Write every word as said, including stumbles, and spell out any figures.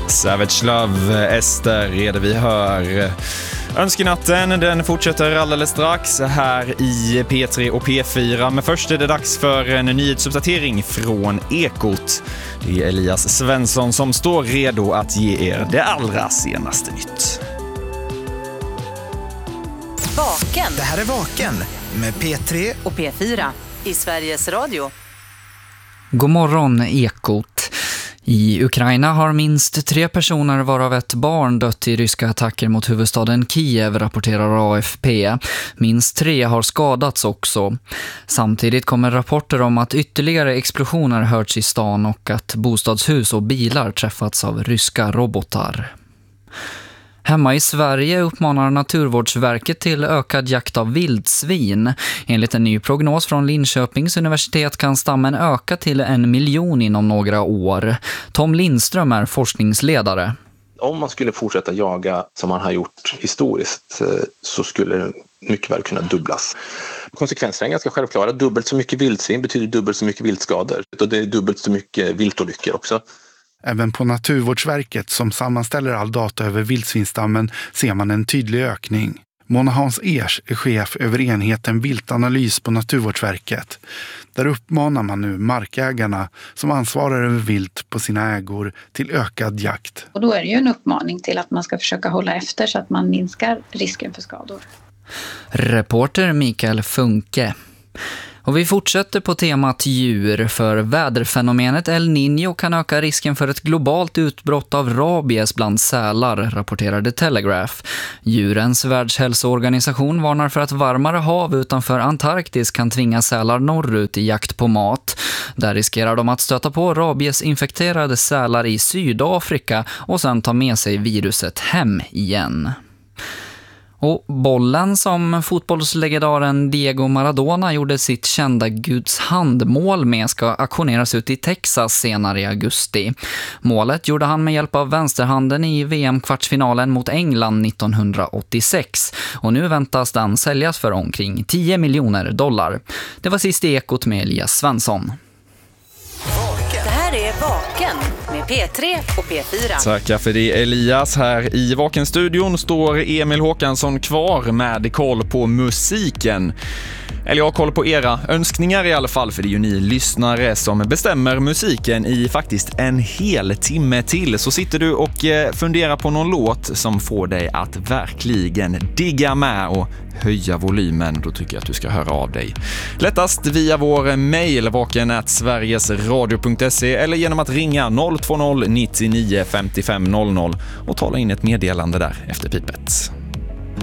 Savage Love, Ester, är det vi hör. Önskenatten, den fortsätter alldeles strax här i P tre och P fyra. Men först är det dags för en nyhetsuppdatering från Ekot. Det är Elias Svensson som står redo att ge er det allra senaste nytt. Vaken. Det här är Vaken med P tre och P fyra i Sveriges Radio. God morgon, Ekot. I Ukraina har minst tre personer varav ett barn dött i ryska attacker mot huvudstaden Kiev, rapporterar A F P. Minst tre har skadats också. Samtidigt kommer rapporter om att ytterligare explosioner hörts i stan och att bostadshus och bilar träffats av ryska robotar. Hemma i Sverige uppmanar Naturvårdsverket till ökad jakt av vildsvin. Enligt en ny prognos från Linköpings universitet kan stammen öka till en miljon inom några år. Tom Lindström är forskningsledare. Om man skulle fortsätta jaga som man har gjort historiskt så skulle det mycket väl kunna dubblas. Konsekvenserna är ganska självklara. Dubbelt så mycket vildsvin betyder dubbelt så mycket viltskador. Och det är dubbelt så mycket viltolyckor också. Även på Naturvårdsverket som sammanställer all data över vildsvinstammen ser man en tydlig ökning. Mona Hans Ers är chef över enheten viltanalys på Naturvårdsverket. Där uppmanar man nu markägarna som ansvarar över vilt på sina ägor till ökad jakt. Och då är det ju en uppmaning till att man ska försöka hålla efter så att man minskar risken för skador. Reporter Mikael Funke. Och vi fortsätter på temat djur, för väderfenomenet El Niño kan öka risken för ett globalt utbrott av rabies bland sälar, rapporterade Telegraph. Djurens världshälsoorganisation varnar för att varmare hav utanför Antarktis kan tvinga sälar norrut i jakt på mat. Där riskerar de att stöta på rabiesinfekterade sälar i Sydafrika och sen ta med sig viruset hem igen. Och bollen som fotbollslegendaren Diego Maradona gjorde sitt kända Guds handmål med ska auktioneras ut i Texas senare i augusti. Målet gjorde han med hjälp av vänsterhanden i V M-kvartsfinalen mot England nittonhundraåttiosex. Och nu väntas den säljas för omkring tio miljoner dollar. Det var sist i Ekot med Elias Svensson. Det här är Vaken med P tre och P fyra. Tackar för det, Elias. Här i Vaken-studion står Emil Håkansson kvar med koll på musiken. Eller jag har koll på era önskningar i alla fall, för det är ju ni lyssnare som bestämmer musiken i faktiskt en hel timme till. Så sitter du och funderar på någon låt som får dig att verkligen digga med och höja volymen, då tycker jag att du ska höra av dig. Lättast via vår mejl vaken at sverigesradio punkt se eller genom att ringa noll två noll nittionio femtiofem noll noll och tala in ett meddelande där efter pipet.